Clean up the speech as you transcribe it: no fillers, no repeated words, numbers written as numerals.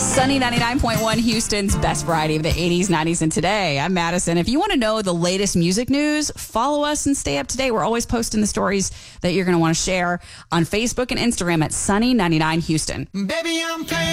Sunny 99.1, Houston's best variety of the 80s, 90s, and today. I'm Madison. If you want to know the latest music news, follow us and stay up to date. We're always posting the stories that you're going to want to share on Facebook and Instagram at Sunny 99 Houston. Baby, I'm playing.